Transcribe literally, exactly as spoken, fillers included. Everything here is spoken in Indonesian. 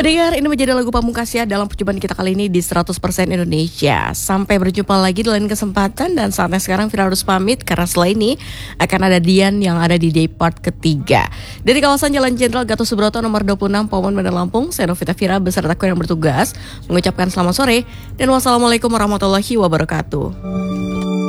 Pendengar, ini menjadi lagu pamungkas ya dalam perjumpaan kita kali ini di seratus persen Indonesia. Sampai berjumpa lagi di lain kesempatan, dan saatnya sekarang Vira harus pamit karena setelah ini akan ada Dian yang ada di day part ketiga. Dari kawasan Jalan Jenderal Gatot Subroto nomor dua puluh enam Pauman, Bandar Lampung, saya Novita Vira beserta kru yang bertugas mengucapkan selamat sore dan wassalamualaikum warahmatullahi wabarakatuh.